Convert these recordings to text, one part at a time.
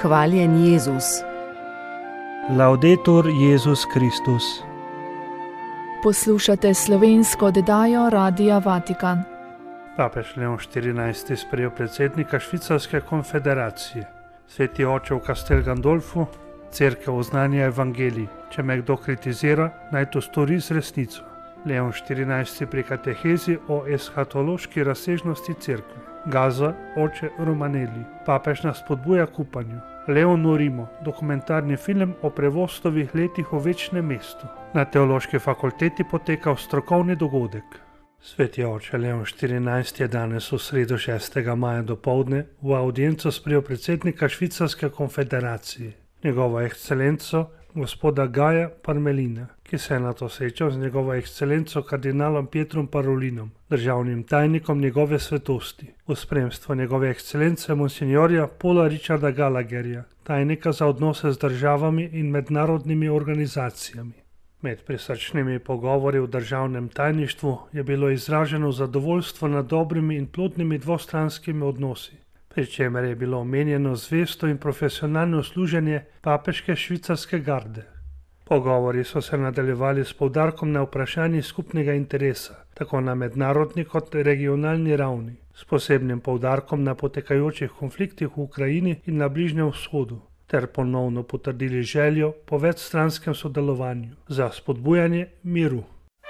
Hvaljen Jezus. Laudetur Jezus Kristus. Poslušate slovensko oddajo Radia Vatikan. Papež Leon XIV. Sprejel predsednika Švicarske konfederacije. Sveti oče v Castel Gandolfu, cerkev oznanja evangelij. Če me kdo kritizira, naj to stori z resnico. Leon XIV. Pri katehezi o eschatološki razsežnosti cerkve. Gaza, oče Romanelli. Papež nas spodbuja k upanju. Leon Norimo, dokumentarni film o prevostovih letih v večnem mestu. Na teološki fakulteti potekal strokovni dogodek. Sveti oče Leon XIV. Je danes v sredo 6. maja dopoldne v audienco sprejel predsednika Švicarske konfederacije, njegovo ekscelenco gospoda Gaja Parmelina, ki se je nato srečal z njegovo ekscelenco kardinalom Pietrom Parolinom, državnim tajnikom njegove svetosti, v spremstvu njegove ekscelence monsignorja Paula Richarda Gallagherja, tajnika za odnose z državami in mednarodnimi organizacijami. Med prisrčnimi pogovori v državnem tajništvu je bilo izraženo zadovoljstvo nad dobrimi in plodnimi dvostranskimi odnosi, pri čemer je bilo omenjeno zvesto in profesionalno služenje papeške švicarske garde. Pogovori so se nadaljevali s poudarkom na vprašanji skupnega interesa, tako na mednarodni kot regionalni ravni, s posebnim poudarkom na potekajočih konfliktih v Ukrajini in na Bližnjem vzhodu, ter ponovno potrdili željo po večstranskem sodelovanju za spodbujanje miru.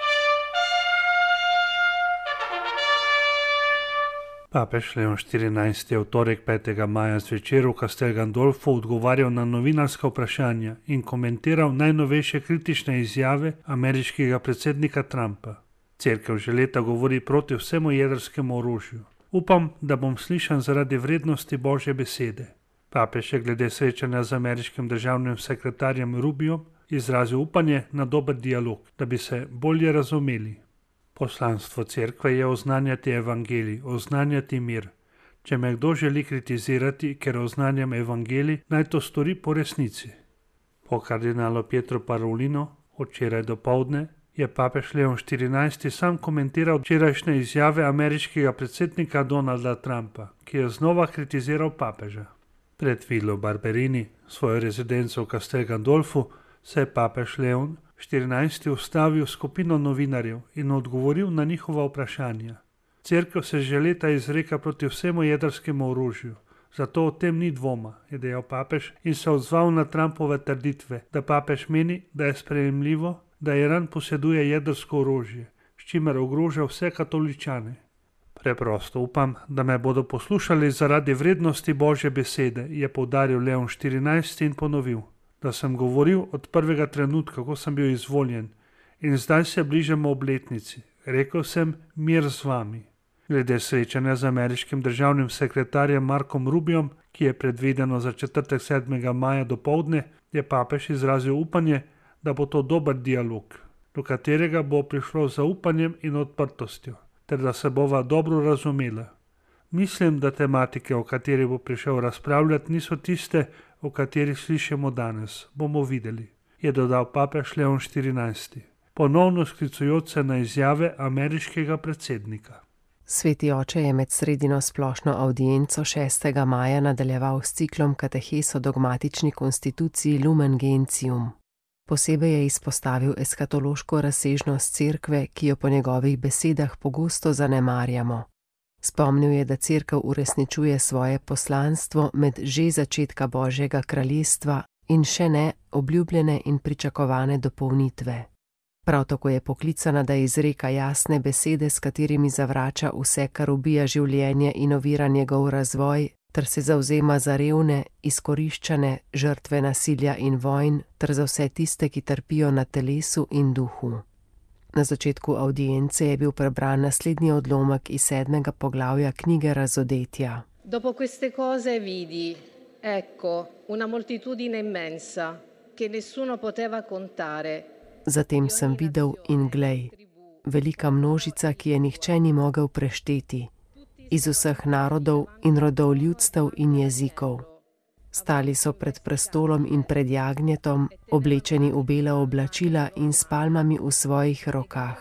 Papež Leon XIV. Je v torek 5. maja zvečer v Castel Gandolfu odgovarjal na novinarska vprašanja in komentiral najnovejše kritične izjave ameriškega predsednika Trumpa. Cerkev že leta govori proti vsemu jedrskemu orožju. Upam, da bom slišan zaradi vrednosti Božje besede. Papež je glede srečanja z ameriškim državnim sekretarjem Rubiom izrazil upanje na dober dialog, da bi se bolje razumeli. Poslanstvo cerkve je oznanjati evangelij, oznanjati mir. Če me kdo želi kritizirati, ker oznanjam evangelij, naj to stori po resnici. Po kardinalu Pietru Parolinu, včeraj dopoldne, je papež Leon XIV. Sam komentiral včerajšnje izjave ameriškega predsednika Donalda Trumpa, ki je znova kritiziral papeža. Pred Vilo Barberini, svojo rezidenco v Castel Gandolfu, se je papež Leon XIV. Ustavil skupino novinarjev in odgovoril na njihova vprašanja. Cerkev se že leta izreka proti vsemu jedrskemu orožju, zato o tem ni dvoma, je dejal papež in se odzval na Trumpove trditve, da papež meni, da je sprejemljivo, da Iran poseduje jedrsko orožje, s čimer ogroža vse katoličane. Preprosto upam, da me bodo poslušali zaradi vrednosti Božje besede, je poudaril Leon XIV. In ponovil, da sem govoril od prvega trenutka, ko sem bil izvoljen, in zdaj se bližamo obletnici. Rekel sem, mir z vami. Glede srečanja z ameriškim državnim sekretarjem Markom Rubiom, ki je predvideno za četrtek 7. maja dopoldne, je papež izrazil upanje, da bo to dober dialog, do katerega bo prišlo z zaupanjem in odprtostjo, ter da se bova dobro razumela. Mislim, da tematike, o kateri bo prišel razpravljati, niso tiste, o katerih slišimo danes, bomo videli, je dodal papež Leon XIV., ponovno sklicujoč se na izjave ameriškega predsednika. Sveti oče je med sredino splošno audienco 6. maja nadaljeval s ciklom katehes o dogmatični konstituciji Lumen Gentium. Posebej je izpostavil eskatološko razsežnost cerkve, ki jo po njegovih besedah pogosto zanemarjamo. Spomnil je, da cerkev uresničuje svoje poslanstvo med že začetka Božjega kraljestva in še ne obljubljene in pričakovane dopolnitve. Prav tako je poklicana, da izreka jasne besede, s katerimi zavrača vse, kar ubija življenje in ovira njegov razvoj, ter se zavzema za revne, izkoriščane, žrtve nasilja in vojn, ter za vse tiste, ki trpijo na telesu in duhu. Na začetku audience je bil prebran naslednji odlomek iz 7. poglavja knjige Razodetja. Dopo queste cose vidi, ecco, una moltitudine immensa, che nessuno poteva contare. Zatem sem videl in glej, velika množica, ki je nihče ni mogel prešteti, iz vseh narodov in rodov ljudstev in jezikov. Stali so pred prestolom in pred jagnjetom, oblečeni v bela oblačila in s palmami v svojih rokah.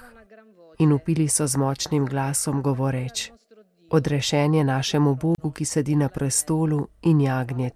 In vpili so z močnim glasom govoreč: Odrešen je našemu Bogu, ki sedi na prestolu in jagnjetu.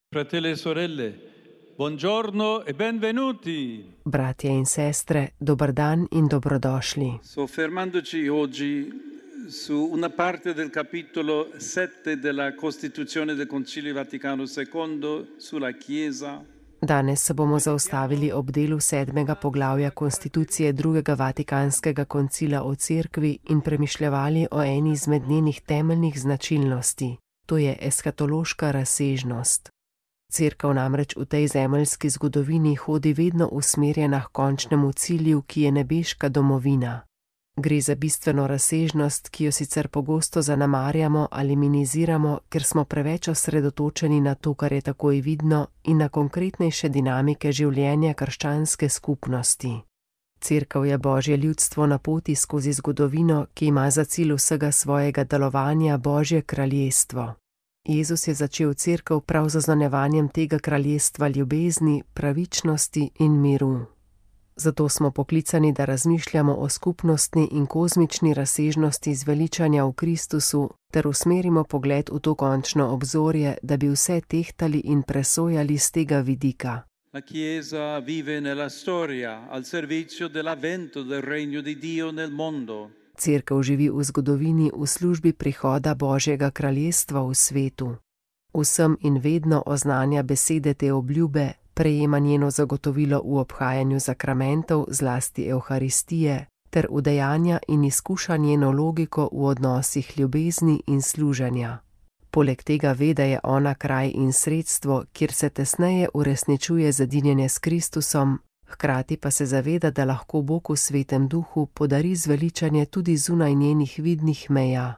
Fratelli e sorelle, buongiorno e benvenuti. Bratje in sestre, dober dan in dobrodošli. Soffermandoci oggi su una parte del capitolo 7 della Costituzione del Concilio Vaticano II sulla Chiesa. Danes se bomo zaustavili ob delu 7. poglavja konstitucije drugega Vatikanskega koncila o cerkvi in premišljevali o eni izmed njenih temeljnih značilnosti, to je eskatološka razsežnost. Cerkev namreč v tej zemeljski zgodovini hodi vedno usmerjena k končnemu cilju, ki je nebeška domovina. Gre za bistveno razsežnost, ki jo sicer pogosto zanemarjamo ali minimiziramo, ker smo preveč osredotočeni na to, kar je takoj vidno, in na konkretnejše dinamike življenja krščanske skupnosti. Cerkev je Božje ljudstvo na poti skozi zgodovino, ki ima za cilj vsega svojega delovanja Božje kraljestvo. Jezus je začel cerkev prav z zaznavanjem tega kraljestva ljubezni, pravičnosti in miru. Zato smo poklicani, da razmišljamo o skupnostni in kozmični razsežnosti zveličanja v Kristusu ter usmerimo pogled v to končno obzorje, da bi vse tehtali in presojali z tega vidika. La Chiesa vive nella storia al servizio dell'avvento del regno di Dio nel mondo. Cerkev živi v zgodovini v službi prihoda Božjega kraljestva v svetu. Vsem in vedno oznanja besede te obljube, prejema njeno zagotovilo v obhajanju zakramentov, zlasti Evharistije, ter udejanja in izkuša njeno logiko v odnosih ljubezni in služenja. Poleg tega ve, da je ona kraj in sredstvo, kjer se tesneje uresničuje zedinjenje s Kristusom, hkrati pa se zaveda, da lahko Bog v Svetem Duhu podari zveličanje tudi zunaj njenih vidnih meja.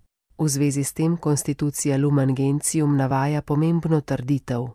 V zvezi s tem konstitucija Lumen Gentium navaja pomembno trditev.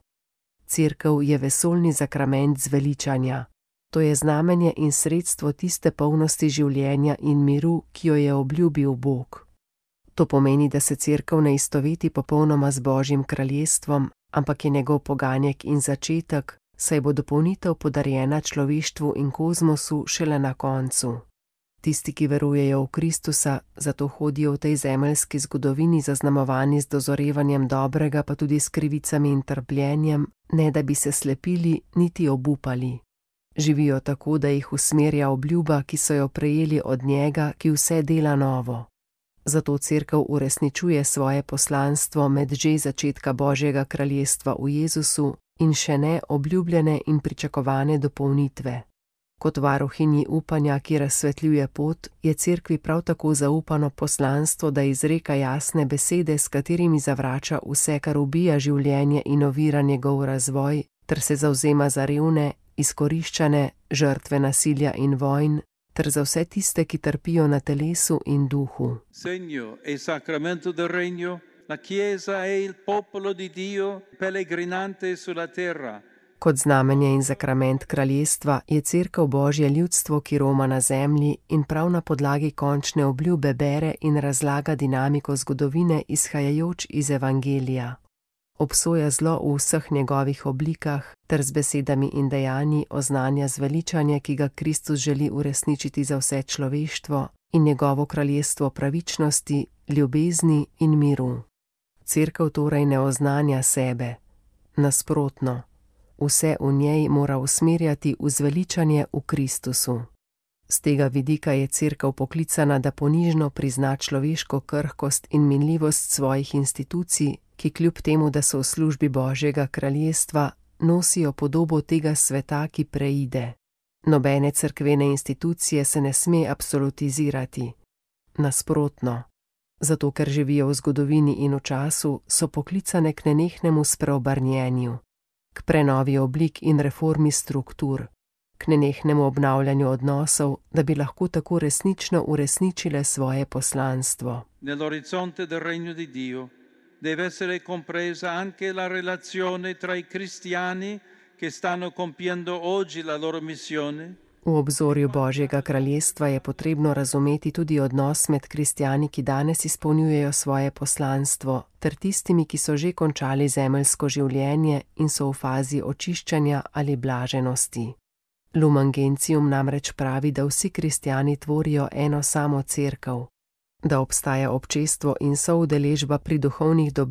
Cerkev je vesoljni zakrament zveličanja. To je znamenje in sredstvo tiste polnosti življenja in miru, ki jo je obljubil Bog. To pomeni, da se cerkev ne istoveti popolnoma z Božjim kraljestvom, ampak je njegov poganjek in začetek, saj bo dopolnitev podarjena človeštvu in kozmosu šele na koncu. Tisti, ki verujejo v Kristusa, zato hodijo v tej zemeljski zgodovini zaznamovani z dozorevanjem dobrega, pa tudi s krivicami in trpljenjem, ne da bi se slepili niti obupali. Živijo tako, da jih usmerja obljuba, ki so jo prejeli od njega, ki vse dela novo. Zato cerkev uresničuje svoje poslanstvo med že začetka Božjega kraljestva v Jezusu in še ne obljubljene in pričakovane dopolnitve. Kot varuhinji upanja, ki razsvetljuje pot, je cerkvi prav tako zaupano poslanstvo, da izreka jasne besede, s katerimi zavrača vse, kar ubija življenje in ovira njegov razvoj, ter se zavzema za revne, izkoriščane, žrtve nasilja in vojn, ter za vse tiste, ki trpijo na telesu in duhu. Segno e sacramento del regno, la Chiesa è il popolo di Dio pellegrinante sulla terra. Kot znamenje in zakrament kraljestva je cerkev Božje ljudstvo, ki roma na zemlji in prav na podlagi končne obljube bere in razlaga dinamiko zgodovine izhajajoč iz Evangelija. Obsoja zlo v vseh njegovih oblikah ter z besedami in dejanji oznanja zveličanje, ki ga Kristus želi uresničiti za vse človeštvo in njegovo kraljestvo pravičnosti, ljubezni in miru. Cerkev torej ne oznanja sebe. Nasprotno, vse v njej mora usmerjati v zveličanje v Kristusu. Z tega vidika je cerkev poklicana, da ponižno prizna človeško krhkost in minljivost svojih institucij, ki kljub temu, da so v službi Božjega kraljestva, nosijo podobo tega sveta, ki preide. Nobene cerkvene institucije se ne sme absolutizirati. Nasprotno, zato ker živijo v zgodovini in v času, so poklicane k nenehnemu spreobrnjenju, k prenovi oblik in reformi struktur, k nenehnemu obnavljanju odnosov, da bi lahko tako resnično uresničile svoje poslanstvo. Nell'orizzonte del regno di Dio deve essere compresa anche la relazione tra i cristiani che stanno compiendo oggi la loro missione. V obzorju Božjega kraljestva je potrebno razumeti tudi odnos med kristjani, ki danes izpolnjujejo svoje poslanstvo, ter tistimi, ki so že končali zemeljsko življenje in so v fazi očiščenja ali blaženosti. Lumen Gentium namreč pravi, da vsi kristjani tvorijo eno samo cerkev, da obstaja občestvo in soudeležba pri duhovnih